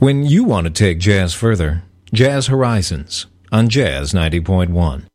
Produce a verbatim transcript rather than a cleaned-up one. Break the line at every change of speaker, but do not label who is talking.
When you want to take jazz further, Jazz Horizons on Jazz ninety point one.